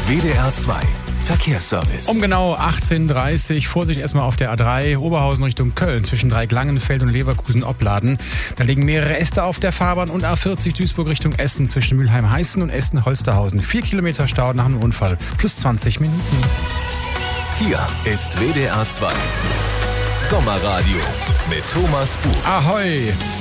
WDR 2 Verkehrsservice. Um genau 18:30 Uhr, Vorsicht erstmal auf der A3, Oberhausen Richtung Köln, zwischen Dreiecklangenfeld und Leverkusen-Opladen. Da liegen mehrere Äste auf der Fahrbahn und A40 Duisburg Richtung Essen, zwischen Mülheim-Heißen und Essen-Holsterhausen. 4 Kilometer Stau nach einem Unfall, plus 20 Minuten. Hier ist WDR 2 Sommerradio mit Thomas Buch. Ahoi!